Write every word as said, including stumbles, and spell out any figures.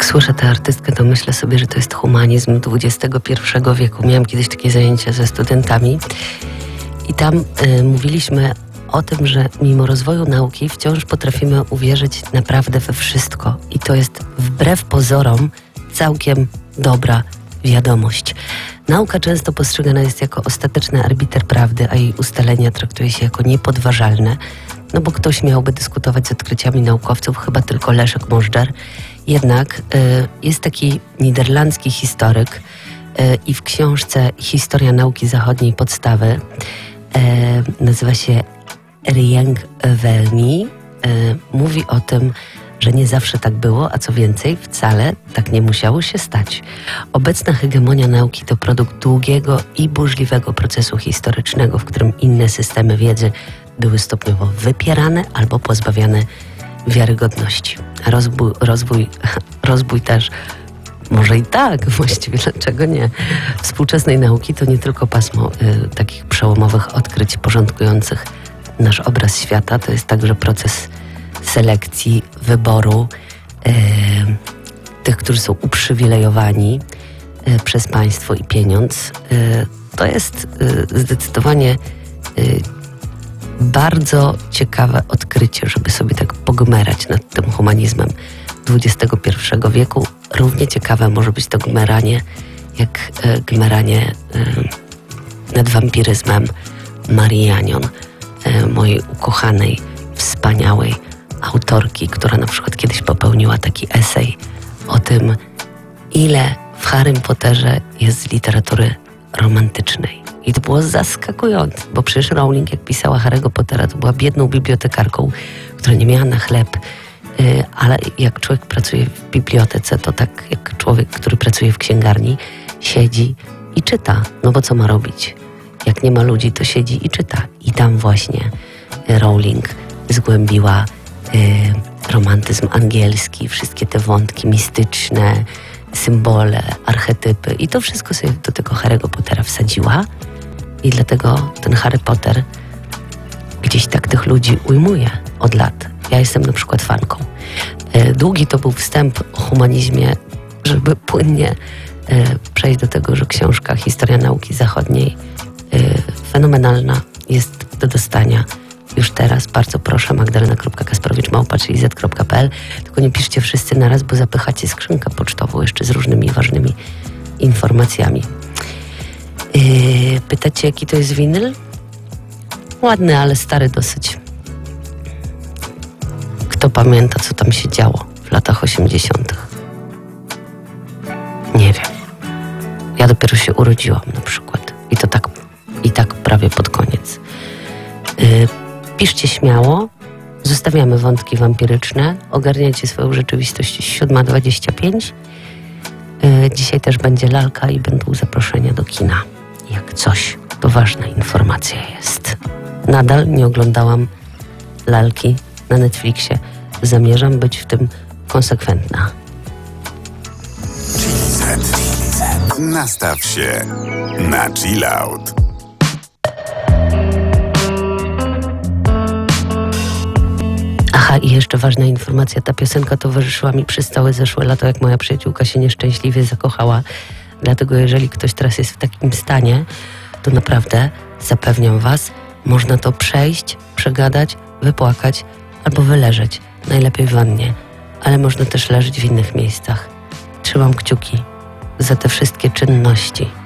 Jak słyszę tę artystkę, to myślę sobie, że to jest humanizm dwudziestego pierwszego wieku. Miałam kiedyś takie zajęcia ze studentami i tam y, mówiliśmy o tym, że mimo rozwoju nauki wciąż potrafimy uwierzyć naprawdę we wszystko. I to jest wbrew pozorom całkiem dobra wiadomość. Nauka często postrzegana jest jako ostateczny arbiter prawdy, a jej ustalenia traktuje się jako niepodważalne. No bo ktoś miałby dyskutować z odkryciami naukowców, chyba tylko Leszek Możdżer. Jednak y, jest taki niderlandzki historyk y, i w książce Historia nauki zachodniej podstawy y, nazywa się Rieng Welmi. Y, mówi o tym, że nie zawsze tak było, a co więcej, wcale tak nie musiało się stać. Obecna hegemonia nauki to produkt długiego i burzliwego procesu historycznego, w którym inne systemy wiedzy były stopniowo wypierane albo pozbawiane wiarygodności. Rozbój, rozwój, rozbój też, może i tak, właściwie dlaczego nie? Współczesnej nauki to nie tylko pasmo y, takich przełomowych odkryć porządkujących nasz obraz świata, to jest także proces selekcji, wyboru y, tych, którzy są uprzywilejowani y, przez państwo i pieniądz. Y, to jest y, zdecydowanie y, bardzo ciekawe odkrycie, żeby sobie tak pogmerać nad tym humanizmem dwudziestego pierwszego wieku. Równie ciekawe może być to gmeranie, jak e, gmeranie e, nad wampiryzmem Marii Anion, e, mojej ukochanej, wspaniałej autorki, która na przykład kiedyś popełniła taki esej o tym, ile w Harrym Potterze jest z literatury romantycznej. I to było zaskakujące, bo przecież Rowling, jak pisała Harry'ego Pottera, to była biedną bibliotekarką, która nie miała na chleb, yy, ale jak człowiek pracuje w bibliotece, to tak jak człowiek, który pracuje w księgarni, siedzi i czyta. No bo co ma robić? Jak nie ma ludzi, to siedzi i czyta. I tam właśnie Rowling zgłębiła yy, romantyzm angielski, wszystkie te wątki mistyczne, symbole, archetypy i to wszystko sobie do tego Harry'ego Pottera wsadziła i dlatego ten Harry Potter gdzieś tak tych ludzi ujmuje od lat. Ja jestem na przykład fanką. Długi to był wstęp o humanizmie, żeby płynnie przejść do tego, że książka Historia nauki zachodniej fenomenalna jest do dostania już teraz. Bardzo proszę, magdalena kropka kasprowicz małpa czyli zet kropka pe el. Tylko nie piszcie wszyscy naraz, bo zapychacie skrzynkę pocztową jeszcze z różnymi ważnymi informacjami. Yy, pytacie, jaki to jest winyl? Ładny, ale stary dosyć. Kto pamięta, co tam się działo w latach osiemdziesiątych? Nie wiem. Ja dopiero się urodziłam na przykład. I to tak, i tak prawie pod koniec. Yy, Piszcie śmiało, zostawiamy wątki wampiryczne, ogarniajcie swoją rzeczywistość siódma dwadzieścia pięć. Yy, dzisiaj też będzie lalka i będą zaproszenia do kina. Jak coś, to ważna informacja jest. Nadal nie oglądałam lalki na Netflixie. Zamierzam być w tym konsekwentna. Nastaw się na chill out. Aha, i jeszcze ważna informacja, ta piosenka towarzyszyła mi przez całe zeszłe lato, jak moja przyjaciółka się nieszczęśliwie zakochała. Dlatego jeżeli ktoś teraz jest w takim stanie, to naprawdę zapewniam was, można to przejść, przegadać, wypłakać albo wyleżeć. Najlepiej w wannie, ale można też leżeć w innych miejscach. Trzymam kciuki za te wszystkie czynności.